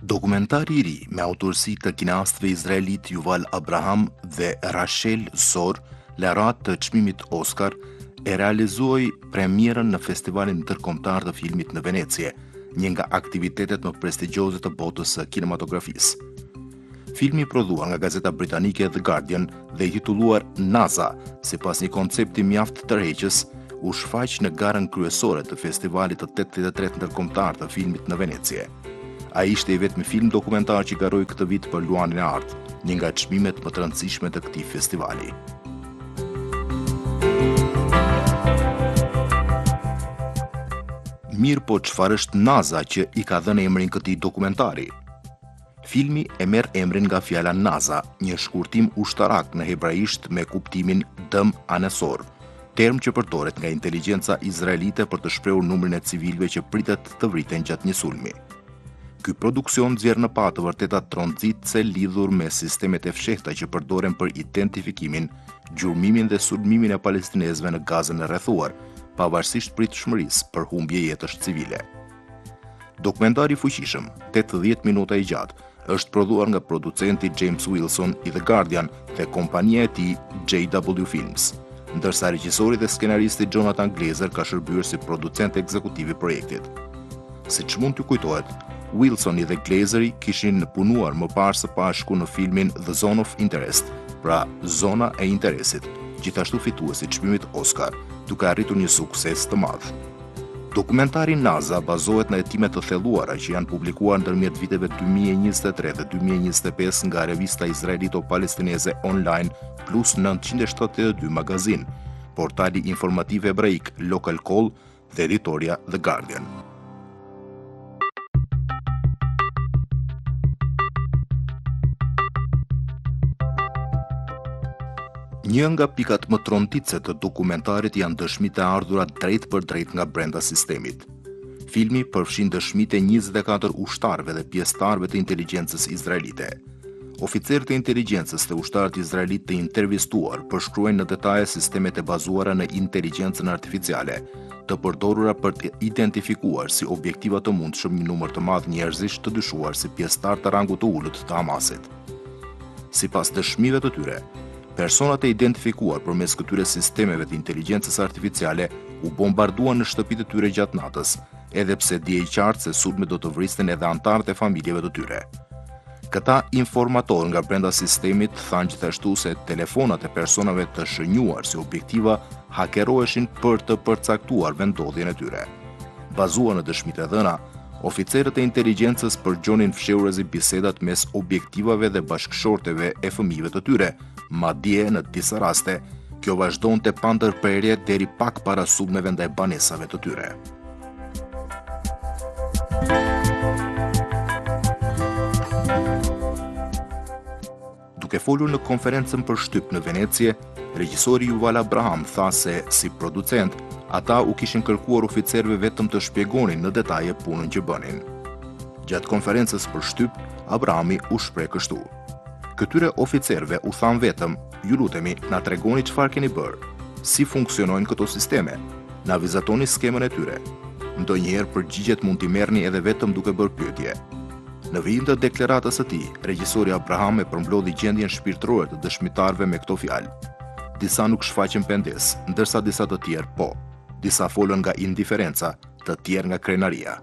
Dokumentari i ri me autorsi të kinastëve izraelit Yuval Abraham dhe Rachel Zor, laureat të çmimit Oscar, e realizoi premierën në Festivalin Ndërkombëtar të Filmit në Venecie, një nga aktivitetet më prestigjioze të botës së kinematografisë. Filmi i prodhuar nga gazeta britanike The Guardian dhe i titulluar NASA, sipas një koncepti mjaft tërheqës, u shfaq në garën kryesore të festivalit të 83 ndërkombëtar të filmit në Venecie. Ai ishte i vetmi film dokumentar që garoi këtë vit për Luanin e Artë, një nga çmimet më të rëndësishme të këtij festivali. Mirë, po çfarë është NASA që i ka dhënë emrin këtij dokumentari? Filmi e merr emrin nga fjala NASA, një shkurtim ushtarak në hebraisht me kuptimin dëm anesor, term që përdoret nga inteligjenca izraelite për të shprehur numrin e civilëve që pritet të vriten gjatë një sulmi. Ky produksion nxjerr në pa të vërteta tronxitse lidhur me sistemet e fshehta që përdoren për identifikimin, gjurmimin dhe sulmimin e palestinezëve në Gazën e rrethuar, pavarësisht pritshmërisë për humbje jetësh civile. Dokumentari i fuqishëm, 80 minuta i gjatë, është prodhuar nga producenti James Wilson i The Guardian dhe kompania e tij JW Films, ndërsa regjisori dhe skenaristi Jonathan Glazer ka shërbyer si producent ekzekutiv i projektit. Siç mund t'ju kujtohet, Wilsoni dhe Glazeri kishin punuar më parë së bashku në filmin The Zone of Interest, pra Zona e Interesit, gjithashtu fituesi i çmimit Oscar, duke arritur një sukses të madh. Dokumentari NASA bazohet në hetime të thelluara që janë publikuar ndërmjet viteve 2023 dhe 2025 nga revista izraelito-palestineze online plus 972 magazin, portali informativ hebraik Local Call dhe editoria The Guardian. Një nga pikat më trontice të dokumentarit janë dëshmitë e ardhura drejt për drejt nga brenda sistemit. Filmi përfshin dëshmitë e 24 ushtarëve dhe pjesëtarëve të inteligjencës izraelite. Oficerët e inteligjencës dhe ushtarët izraelit të intervistuar përshkruajnë në detaje sistemet e bazuara në inteligjencën artificiale, të përdorura për të identifikuar si objektiva të mundshëm një numër të madh njerëzish të dyshuar si pjesëtar të rangut të ulët të Hamasit. Sipas dëshmive të tyre, personat e identifikuar përmes këtyre sistemeve të inteligjencës artificiale u bombarduan në shtëpitë e tyre gjatë natës, edhe pse dje i qartë se sulmet do të vristen edhe anëtarët e familjeve të tyre. Këta informatorë nga brenda sistemit thanë gjithashtu se telefonat e personave të shënjuar si objektiva hakeroheshin për të përcaktuar vendodhjen e tyre. Bazuar në dëshmitë e dhëna, oficerët e inteligjencës përgjonin fshehurëzi bisedat mes objektivave dhe bashkëshorteve e fëmijëve të tyre, madje në disa raste, kjo vazhdonte pa ndërprerje deri pak para sulmeve ndaj banesave të tyre. Duke folur në konferencën për shtyp në Venecie, regjisori Yuval Abraham tha se, si producent, ata u kishin kërkuar oficerëve vetëm të shpjegonin në detaje punën që bënin. Gjatë konferencës për shtyp, Abrahami u shpreh kështu: "Këtyre oficerëve u than vetëm, ju lutemi, na tregoni çfarë keni bërë, si funksionojnë këto sisteme, na vizatoni skemën e tyre. Ndonjëherë përgjigjet mund t'i merrni edhe vetëm duke bërë pyetje." Në vijim të deklaratës së tij, regjisori Abraham e përmblodhi gjendjen shpirtërore të dëshmitarëve me këto fjalë. Disa nuk shfaqën pendes, ndërsa disa të tjerë po. Disa folën nga indiferenca, të tjerë nga krenaria.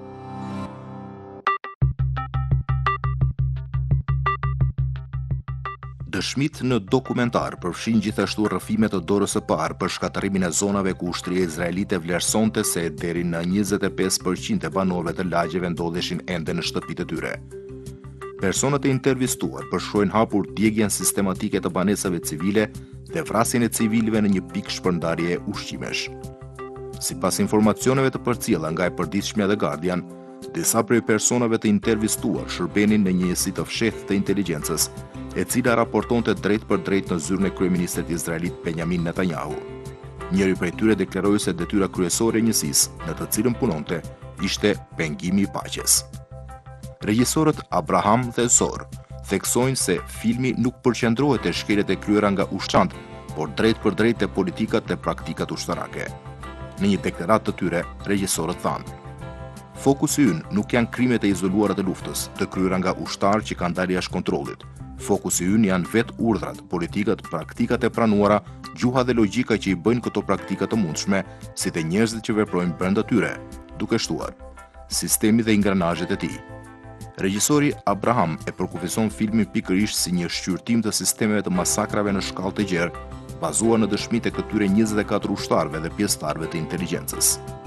Dëshmitë në dokumentar përfshin gjithashtu rrëfime të dorës së parë për shkatërimin e zonave ku ushtria izraelite vlerësonte se deri në 25% e banorëve të lagjeve ndodheshin ende në shtëpitë e tyre. Personat e intervistuar përshkruajnë hapur djegjen sistematike të banesave civile dhe vrasjen e civilëve në një pikë shpërndarje ushqimesh. Sipas informacioneve të përcjella nga e përditshmja The Guardian, disa prej personave të intervistuar shërbenin në një njësi të fshehtë të inteligjencës, e cila raportonte drejt për drejt në zyrën e kryeministrit izraelit Benjamin Netanyahu. Njëri prej tyre deklaroi se detyra kryesore e njësisë, në të cilën punonte, ishte pengimi i paqes. Regjisorët Abraham dhe Zor theksojnë se filmi nuk përqendrohet te shkeljet e kryera nga ushqant, por drejt për drejt te politikat dhe praktikat ushtarake. Në një deklaratë të tyre, regjisorët thanë: Fokusi ynë nuk janë krimet e izoluara të luftës, të kryera nga ushtarë që kanë dalë jashtë kontrollit. Fokusi ynë janë vetë urdhrat, politikat, praktikat e pranuara, gjuha dhe logjika që i bëjnë këto praktika të mundshme, si të njerëzit që veprojnë brenda tyre, duke shtuar sistemi dhe ingranazhet e tij. Regjisori Abraham e përkufizon filmin pikërisht si një shqyrtim të sistemeve të masakrave në shkallë të gjerë, bazuar në dëshmitë e këtyre 24 ushtarëve dhe pjesëtarëve të inteligjencës.